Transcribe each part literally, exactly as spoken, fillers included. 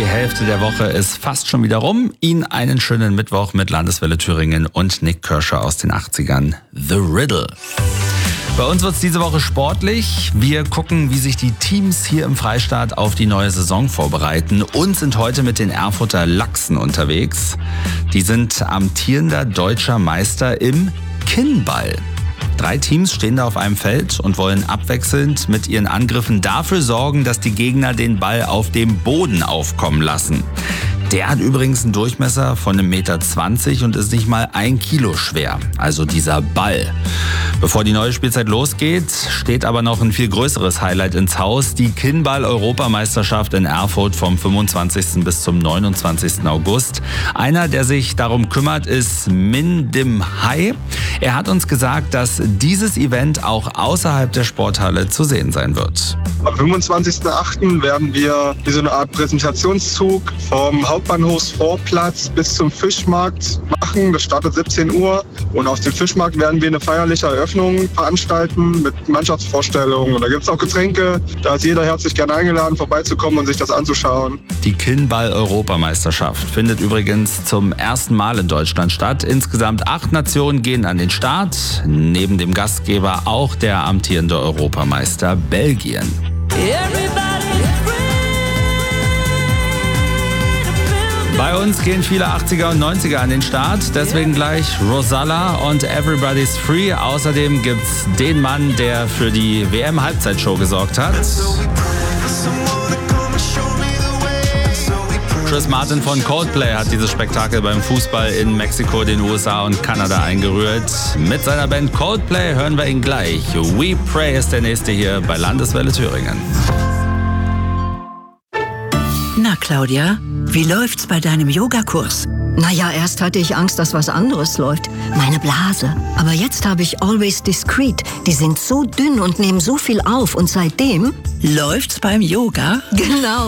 Die Hälfte der Woche ist fast schon wieder rum. Ihnen einen schönen Mittwoch mit Landeswelle Thüringen und Nick Kirscher aus den achtzigern. The Riddle. Bei uns wird es diese Woche sportlich. Wir gucken, wie sich die Teams hier im Freistaat auf die neue Saison vorbereiten und sind heute mit den Erfurter Lachsen unterwegs. Die sind amtierender deutscher Meister im Kinnball. Drei Teams stehen da auf einem Feld und wollen abwechselnd mit ihren Angriffen dafür sorgen, dass die Gegner den Ball auf dem Boden aufkommen lassen. Der hat übrigens einen Durchmesser von einem Meter zwanzig und ist nicht mal ein Kilo schwer. Also dieser Ball. Bevor die neue Spielzeit losgeht, steht aber noch ein viel größeres Highlight ins Haus. Die Kinnball-Europameisterschaft in Erfurt vom fünfundzwanzigsten bis zum neunundzwanzigsten August. Einer, der sich darum kümmert, ist Min Dim Hai. Er hat uns gesagt, dass dieses Event auch außerhalb der Sporthalle zu sehen sein wird. Am fünfundzwanzigsten achten werden wir wie so eine Art Präsentationszug vom Hauptbahnhofsvorplatz bis zum Fischmarkt machen. Das startet siebzehn Uhr und auf dem Fischmarkt werden wir eine feierliche Eröffnung veranstalten mit Mannschaftsvorstellungen. Und da gibt es auch Getränke. Da ist jeder herzlich gerne eingeladen, vorbeizukommen und sich das anzuschauen. Die Kinnball-Europameisterschaft findet übrigens zum ersten Mal in Deutschland statt. Insgesamt acht Nationen gehen an den Start. Neben dem Gastgeber auch der amtierende Europameister Belgien. Bei uns gehen viele achtziger und neunziger an den Start, deswegen gleich Rosalla und Everybody's Free. Außerdem gibt's den Mann, der für die W M-Halbzeitshow gesorgt hat. Chris Martin von Coldplay hat dieses Spektakel beim Fußball in Mexiko, den U S A und Kanada eingerührt. Mit seiner Band Coldplay hören wir ihn gleich. We Pray ist der nächste hier bei Landeswelle Thüringen. Na Claudia, wie läuft's bei deinem Yogakurs? Naja, erst hatte ich Angst, dass was anderes läuft. Meine Blase. Aber jetzt habe ich Always Discreet. Die sind so dünn und nehmen so viel auf. Und seitdem... Läuft's beim Yoga? Genau.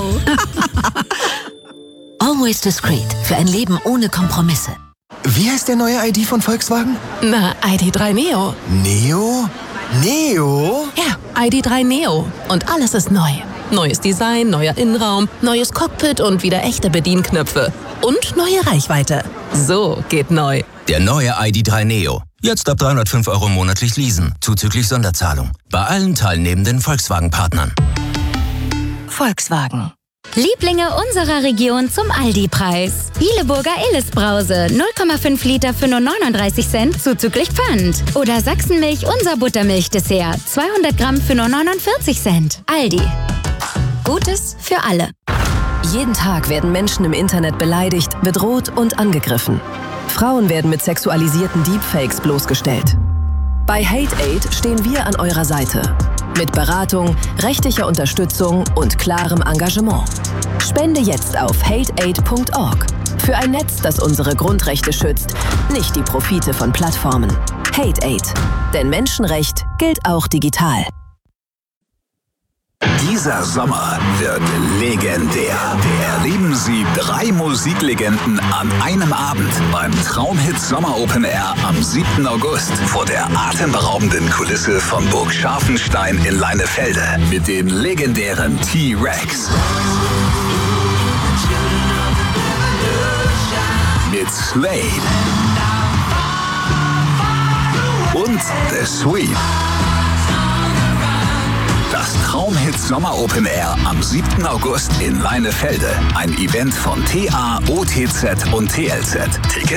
Always Discreet. Für ein Leben ohne Kompromisse. Wie heißt der neue I D von Volkswagen? Na, I D drei Neo. Neo? Neo? Ja, I D drei Neo. Und alles ist neu. Neues Design, neuer Innenraum, neues Cockpit und wieder echte Bedienknöpfe. Und neue Reichweite. So geht neu. Der neue I D drei Neo. Jetzt ab dreihundertfünf Euro monatlich leasen, zuzüglich Sonderzahlung. Bei allen teilnehmenden Volkswagen-Partnern. Volkswagen. Lieblinge unserer Region zum Aldi-Preis. Bieleburger Illes-Brause, null Komma fünf Liter für nur neununddreißig Cent, zuzüglich Pfand. Oder Sachsenmilch, unser Buttermilch-Dessert, zweihundert Gramm für nur neunundvierzig Cent. Aldi. Gutes für alle. Jeden Tag werden Menschen im Internet beleidigt, bedroht und angegriffen. Frauen werden mit sexualisierten Deepfakes bloßgestellt. Bei HateAid stehen wir an eurer Seite. Mit Beratung, rechtlicher Unterstützung und klarem Engagement. Spende jetzt auf hate aid punkt org. Für ein Netz, das unsere Grundrechte schützt, nicht die Profite von Plattformen. HateAid. Denn Menschenrecht gilt auch digital. Dieser Sommer wird legendär. Erleben Sie drei Musiklegenden an einem Abend beim Traumhit Sommer Open Air am siebten August vor der atemberaubenden Kulisse von Burg Scharfenstein in Leinefelde mit den legendären T-Rex. Mit Slade und The Sweep. Das Traumhit Sommer Open Air am siebten August in Leinefelde. Ein Event von T A, O T Z und T L Z. Ticket